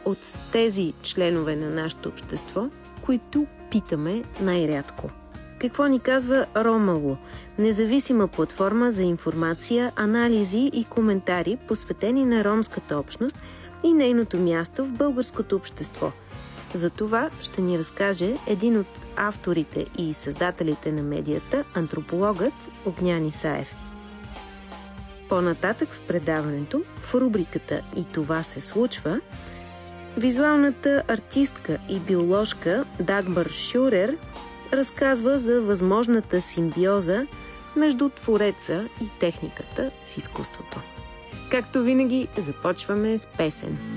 от тези членове на нашето общество, които питаме най-рядко. Какво ни казва Ромало? Независима платформа за информация, анализи и коментари, посветени на ромската общност и нейното място в българското общество. За това ще ни разкаже един от авторите и създателите на медията, антропологът Огнян Исаев. По-нататък в предаването, в рубриката "И това се случва", визуалната артистка и биоложка Дагмар Шюрер разказва за възможната симбиоза между твореца и техниката в изкуството. Както винаги, започваме с песен.